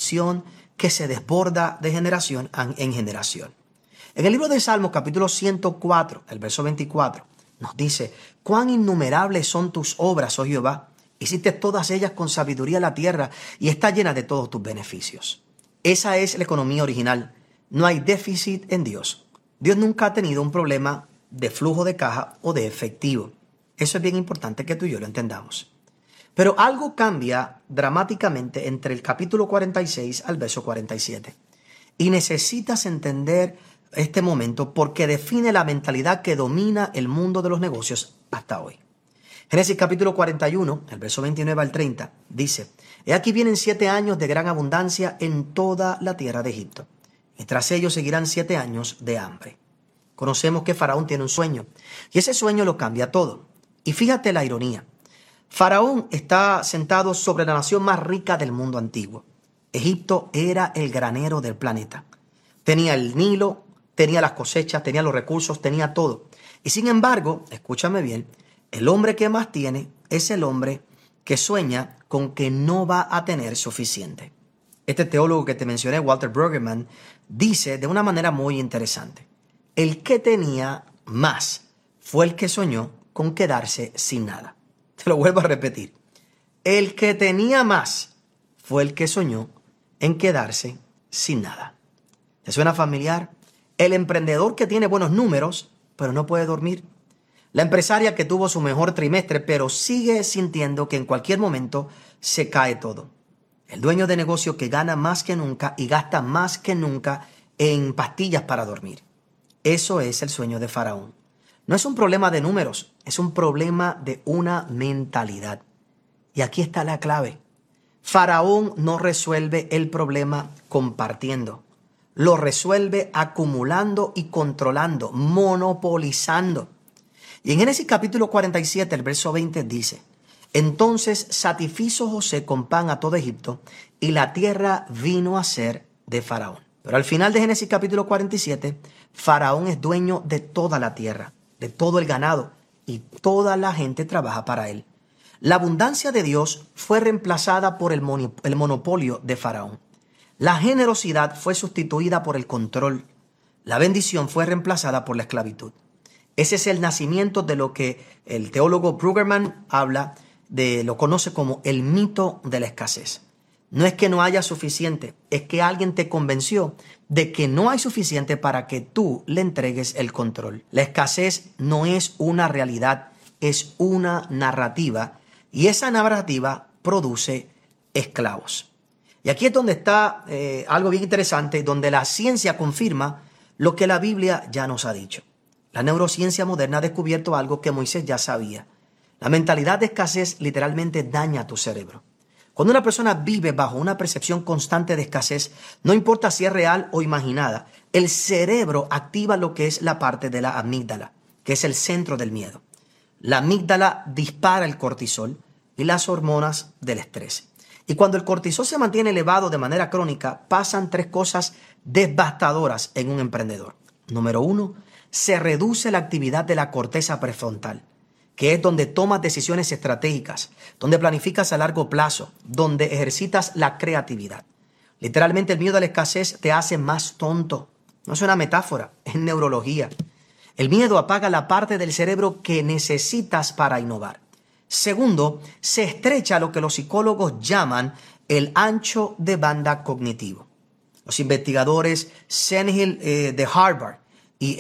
bendición que se desborda de generación en generación. En el libro de Salmos, capítulo 104, el verso 24, nos dice: cuán innumerables son tus obras, oh Jehová. Hiciste todas ellas con sabiduría la tierra y está llena de todos tus beneficios. Esa es la economía original. No hay déficit en Dios. Dios nunca ha tenido un problema de flujo de caja o de efectivo. Eso es bien importante que tú y yo lo entendamos. Pero algo cambia dramáticamente entre el capítulo 46 al verso 47. Y necesitas entender este momento porque define la mentalidad que domina el mundo de los negocios hasta hoy. Génesis capítulo 41, el verso 29 al 30, dice: He aquí vienen 7 años de gran abundancia en toda la tierra de Egipto, y tras ellos seguirán 7 años de hambre. Conocemos que Faraón tiene un sueño, y ese sueño lo cambia todo. Y fíjate la ironía. Faraón está sentado sobre la nación más rica del mundo antiguo. Egipto era el granero del planeta. Tenía el Nilo, tenía las cosechas, tenía los recursos, tenía todo. Y sin embargo, escúchame bien, el hombre que más tiene es el hombre que sueña con que no va a tener suficiente. Este teólogo que te mencioné, Walter Brueggemann, dice de una manera muy interesante: el que tenía más fue el que soñó con quedarse sin nada. Te lo vuelvo a repetir. El que tenía más fue el que soñó en quedarse sin nada. ¿Te suena familiar? El emprendedor que tiene buenos números, pero no puede dormir. La empresaria que tuvo su mejor trimestre, pero sigue sintiendo que en cualquier momento se cae todo. El dueño de negocio que gana más que nunca y gasta más que nunca en pastillas para dormir. Eso es el sueño de Faraón. No es un problema de números, es un problema de una mentalidad. Y aquí está la clave. Faraón no resuelve el problema compartiendo. Lo resuelve acumulando y controlando, monopolizando. Y en Génesis capítulo 47, el verso 20 dice: Entonces satisfizo José con pan a todo Egipto, y la tierra vino a ser de Faraón. Pero al final de Génesis capítulo 47, Faraón es dueño de toda la tierra, de todo el ganado, y toda la gente trabaja para él. La abundancia de Dios fue reemplazada por el monopolio de Faraón. La generosidad fue sustituida por el control. La bendición fue reemplazada por la esclavitud. Ese es el nacimiento de lo que el teólogo Brueggemann lo conoce como el mito de la escasez. No es que no haya suficiente, es que alguien te convenció de que no hay suficiente para que tú le entregues el control. La escasez no es una realidad, es una narrativa, y esa narrativa produce esclavos. Y aquí es donde está algo bien interesante, donde la ciencia confirma lo que la Biblia ya nos ha dicho. La neurociencia moderna ha descubierto algo que Moisés ya sabía. La mentalidad de escasez literalmente daña tu cerebro. Cuando una persona vive bajo una percepción constante de escasez, no importa si es real o imaginada, el cerebro activa lo que es la parte de la amígdala, que es el centro del miedo. La amígdala dispara el cortisol y las hormonas del estrés. Y cuando el cortisol se mantiene elevado de manera crónica, pasan 3 cosas devastadoras en un emprendedor. Número 1, se reduce la actividad de la corteza prefrontal, que es donde tomas decisiones estratégicas, donde planificas a largo plazo, donde ejercitas la creatividad. Literalmente el miedo a la escasez te hace más tonto. No es una metáfora, es neurología. El miedo apaga la parte del cerebro que necesitas para innovar. Segundo, se estrecha lo que los psicólogos llaman el ancho de banda cognitivo. Los investigadores Senhill de Harvard y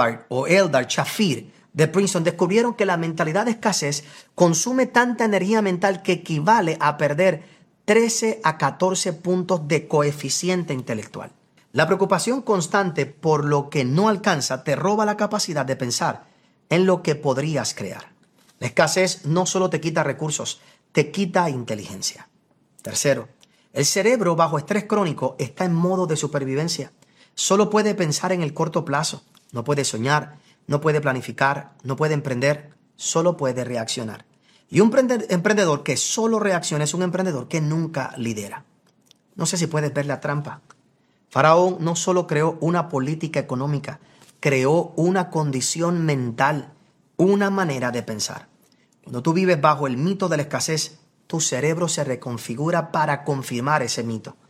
Eldar Shafir de Princeton descubrieron que la mentalidad de escasez consume tanta energía mental que equivale a perder 13 a 14 puntos de coeficiente intelectual. La preocupación constante por lo que no alcanza te roba la capacidad de pensar en lo que podrías crear. La escasez no solo te quita recursos, te quita inteligencia. Tercero, el cerebro bajo estrés crónico está en modo de supervivencia. Solo puede pensar en el corto plazo. No puede soñar, no puede planificar, no puede emprender, solo puede reaccionar. Y un emprendedor que solo reacciona es un emprendedor que nunca lidera. No sé si puedes ver la trampa. Faraón no solo creó una política económica, creó una condición mental, una manera de pensar. Cuando tú vives bajo el mito de la escasez, tu cerebro se reconfigura para confirmar ese mito.